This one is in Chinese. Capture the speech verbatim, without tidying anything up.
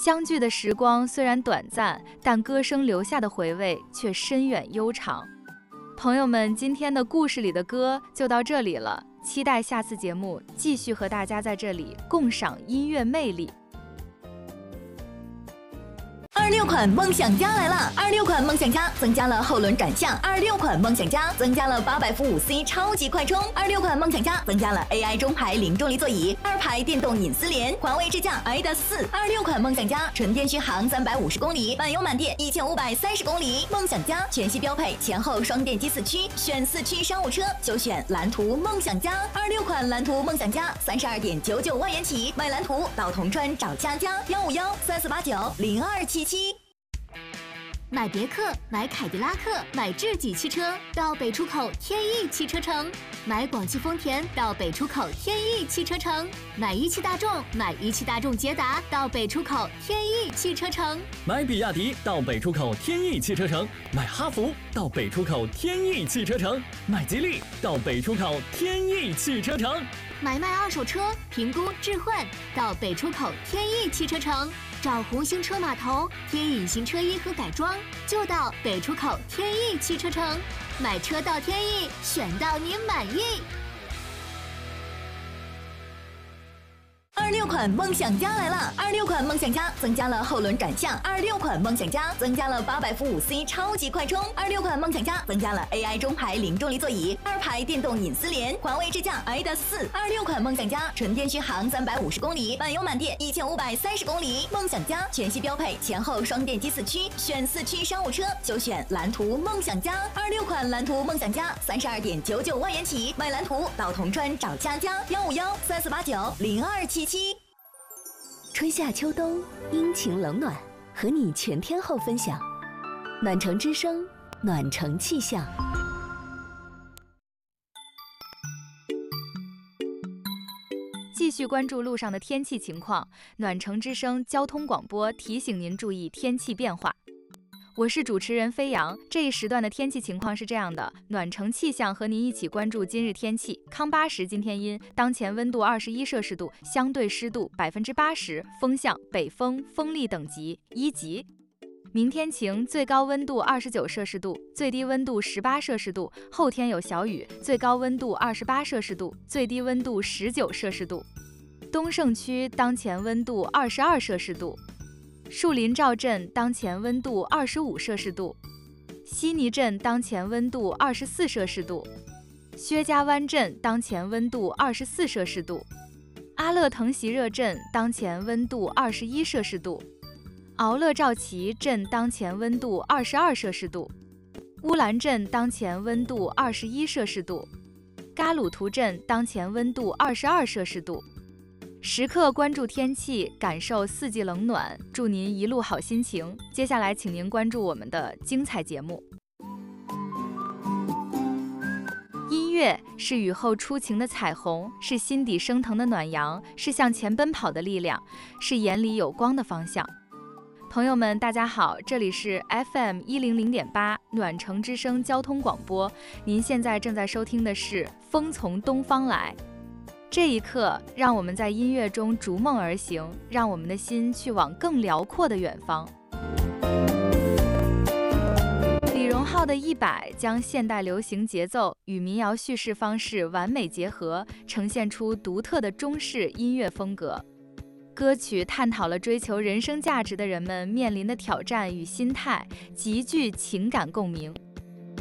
相聚的时光虽然短暂，但歌声留下的回味却深远悠长。朋友们，今天的故事里的歌就到这里了，期待下次节目继续和大家在这里共赏音乐魅力。 二六款梦想家来了！二六款梦想家增加了后轮转向，二六款梦想家增加了八百伏五 C 超级快充，二六款梦想家增加了 A I 中排零重力座椅，二排电动隐私联，环卫支架 I D A 四。二六款梦想家纯电续航三百五十公里，满油满电一千五百三十公里。梦想家全系标配前后双电机四驱，选四驱商务车就选蓝图梦想家。二六款蓝图梦想家三十二点九九万元起，买蓝图到铜川找佳佳，幺五幺三四八九零二七七。 买别克，买凯迪拉克，买智己汽车到北出口天翼汽车城；买广汽丰田到北出口天翼汽车城；买一汽大众，买一汽大众捷达到北出口天翼汽车城； 买比亚迪到北出口天翼汽车城；买哈弗到北出口天翼汽车城；买吉利到北出口天翼汽车城。 买卖二手车，评估置换到北出口天翼汽车城。找红星车码头贴隐形车衣和改装，就到北出口天翼汽车城。买车到天翼，选到你满意。 二六款梦想家来了！二六款梦想家增加了后轮转向，二六款梦想家增加了八百伏五 C 超级快充，二六款梦想家增加了 A I 中排零重力座椅，二排电动隐私联，环卫支架 I D A 四。二六款梦想家纯电续航三百五十公里，满油满电一千五百三十公里。梦想家全系标配前后双电机四驱，选四驱商务车就选蓝图梦想家。二六款蓝图梦想家三十二点九九万元起，买蓝图到铜川找佳佳，幺五幺三四八九零二七七。春夏秋冬，阴晴冷暖，和你全天候分享。暖城之声，暖城气象。 继续关注路上的天气情况，暖城之声交通广播提醒您注意天气变化。我是主持人飞扬，这一时段的天气情况是这样的：暖城气象和您一起关注今日天气。康巴什今天阴，当前温度二十一摄氏度，相对湿度百分之八十，风向北风，风力等级一级。明天晴，最高温度二十九摄氏度，最低温度十八摄氏度。后天有小雨，最高温度二十八摄氏度，最低温度十九摄氏度。东胜区当前温度二十二摄氏度。树林赵镇当前温度二十五摄氏度，悉尼镇当前温度二十四摄氏度，薛家湾镇当前温度二十四摄氏度，阿勒腾席热镇当前温度二十一摄氏度，敖勒赵旗镇当前温度二十二摄氏度，乌兰镇当前温度二十一摄氏度，嘎鲁图镇当前温度二十二摄氏度。时刻关注天气，感受四季冷暖，祝您一路好心情。接下来请您关注我们的精彩节目。音乐是雨后初晴的彩虹，是心底升腾的暖阳，是向前奔跑的力量，是眼里有光的方向。朋友们大家好，这里是 F M 一零零点八暖城之声交通广播，您现在正在收听的是风从东方来。这一刻，让我们在音乐中逐梦而行，让我们的心去往更辽阔的远方。李荣浩的一百将现代流行节奏与民谣叙事方式完美结合，呈现出独特的中式音乐风格。歌曲探讨了追求人生价值的人们面临的挑战与心态，极具情感共鸣。